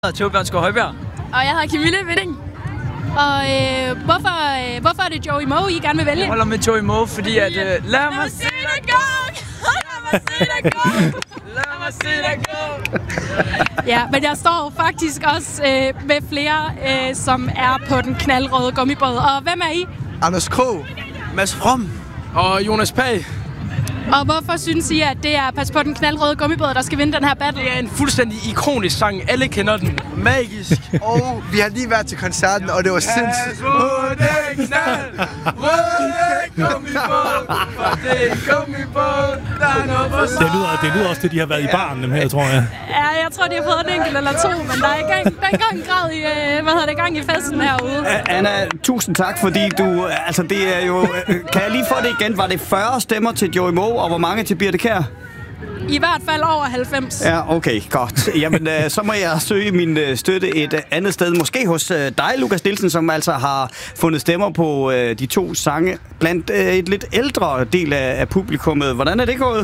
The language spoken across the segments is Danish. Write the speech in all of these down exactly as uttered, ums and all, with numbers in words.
hedder Torbjørn Skov Højbjerg. Og jeg hedder Camille Witting. Og øh, hvorfor, øh, hvorfor er det Joey Moe, I gerne vil vælge? Jeg holder med Joey Moe, fordi at... Øh, lad mig se dig gå! Lad mig se dig gå! Lad mig se dig gå! Ja, men jeg står faktisk også øh, med flere, øh, som er på den knaldrøde gummibåd. Og hvem er I? Anders Krog, Mads From og Jonas Pag. Og hvorfor synes I, at det er Pas på den knaldrøde gummibåd, der skal vinde den her battle? Det er en fuldstændig ikonisk sang. Alle kender den. Magisk. Og vi har lige været til koncerten, og det var sindssygt. Røde knald, røde gummibåd, for det er gummibåd, der er noget for det lyder, det lyder også det, de har været i baren, dem her, tror jeg. Ja, jeg tror, de har fået en enkelt eller to, men der er ikke gang, der er ikke gang grad i, øh, hvad hedder det, gang i festen herude. Anna, tusind tak, fordi du, altså det er jo, kan jeg lige få det igen, var det fyrre stemmer til Joey Moe, og hvor mange til Birthe Kjær? I hvert fald over halvfems. Ja, okay, godt. Jamen, øh, så må jeg søge min øh, støtte et øh, andet sted. Måske hos øh, dig, Lukas Nielsen, som altså har fundet stemmer på øh, de to sange blandt øh, et lidt ældre del af, af publikummet. Hvordan er det gået?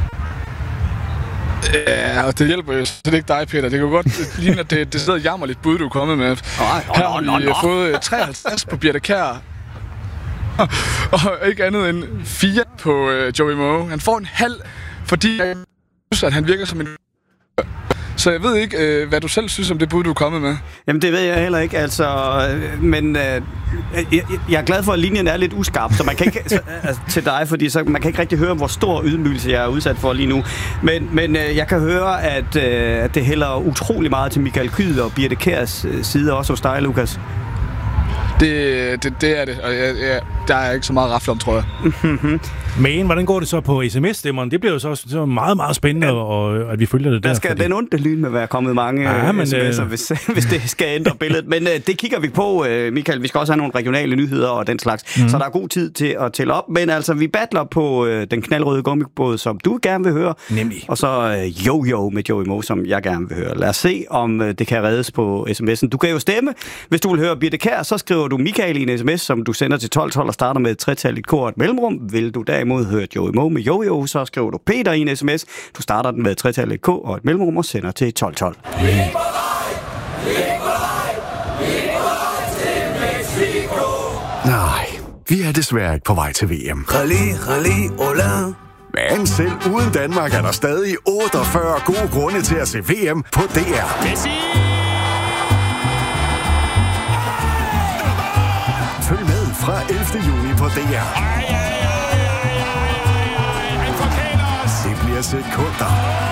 Ja, og det hjælper jo slet ikke dig, Peter. Det kan jo godt ligne, at det, det sidder jammerligt bud, du er kommet med. Her har vi fået treoghalvtreds på Birthe Kjær. Og ikke andet end fire på øh, Joey Moe. Han får en halv, fordi jeg synes, at han virker som en... Så jeg ved ikke, øh, hvad du selv synes om det bud, du er kommet med. Jamen, det ved jeg heller ikke, altså... Øh, men øh, jeg, jeg er glad for, at linjen er lidt uskarp, så man kan ikke... så, altså, til dig, fordi så, man kan ikke rigtig høre, hvor stor ydmygelse jeg er udsat for lige nu. Men, men øh, jeg kan høre, at, øh, at det hælder utrolig meget til Michael Kyed og Birthe Kjærs øh, side, også hos dig, Lukas. Det, det, det er det, og jeg, jeg, der er ikke så meget rafle om, tror jeg. Men hvordan går det så på sms-stemmerne? Det bliver jo så, så meget, meget spændende, og, at vi følger det der. Der skal fordi... den onde lyn med være kommet mange ja, men, sms'er, øh... hvis, hvis det skal ændre billedet. Men øh, det kigger vi på, øh, Michael. Vi skal også have nogle regionale nyheder og den slags. Mm. Så der er god tid til at tælle op. Men altså, vi battler på øh, den knaldrøde gummibåd, som du gerne vil høre. Nemlig. Og så øh, Jo Jo med Joey Moe, som jeg gerne vil høre. Lad os se, om øh, det kan reddes på sms'en. Du kan jo stemme. Hvis du vil høre Birthe Kjær, så skriver du Michael i en sms, som du sender til tolv tolv og starter med et tretalligt kor og et mellemrum. Vil du derimod høre Joey Moe med Jo Jo, så skriver du Peter i en sms. Du starter den med et tretalligt k og et mellemrum og sender til tolv tolv. Nej, vi er desværre ikke på vej til V M. Rally, rally, hola. Men selv uden Danmark er der stadig otteogfyrre gode grunde til at se V M på D R. Messi! Følg med fra ellevte juni på D R. Det bliver sekunder.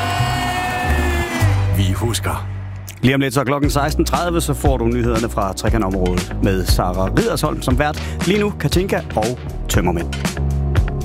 Vi husker. Lige om lidt så klokken seksten tredive, så får du nyhederne fra trekantområdet med Sara Ridersholm som vært. Lige nu Katinka og Tømmermænd.